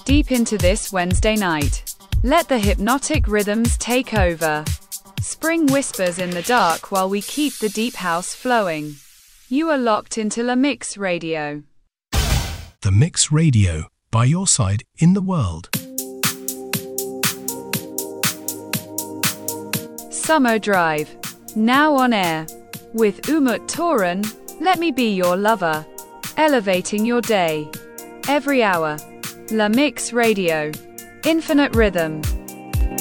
deep into this Wednesday night. Let the hypnotic rhythms take over. Spring whispers in the dark while we keep the deep house flowing. You are locked into La Mix Radio. The Mix Radio, by your side in the world. Summer Drive, now on air. With Umut Toran, let me be your lover. Elevating your day. Every hour. La Mix Radio. Infinite rhythm.